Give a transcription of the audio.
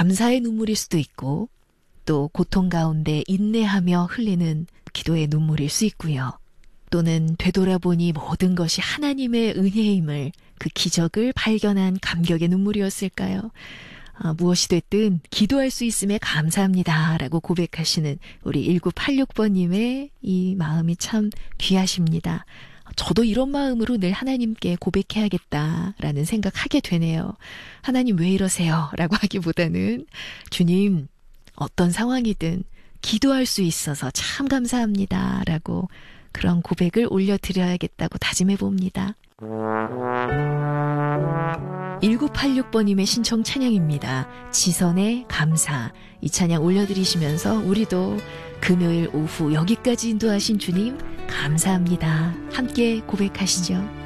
감사의 눈물일 수도 있고 또 고통 가운데 인내하며 흘리는 기도의 눈물일 수 있고요. 또는 되돌아보니 모든 것이 하나님의 은혜임을, 그 기적을 발견한 감격의 눈물이었을까요? 무엇이 됐든 기도할 수 있음에 감사합니다 라고 고백하시는 우리 1986번님의 이 마음이 참 귀하십니다. 저도 이런 마음으로 늘 하나님께 고백해야겠다라는 생각하게 되네요. 하나님 왜 이러세요? 라고 하기보다는 주님 어떤 상황이든 기도할 수 있어서 참 감사합니다 라고 그런 고백을 올려드려야겠다고 다짐해 봅니다. 1986번님의 신청 찬양입니다. 지선의 감사. 이 찬양 올려드리시면서 우리도 금요일 오후 여기까지 인도하신 주님 감사합니다. 함께 고백하시죠.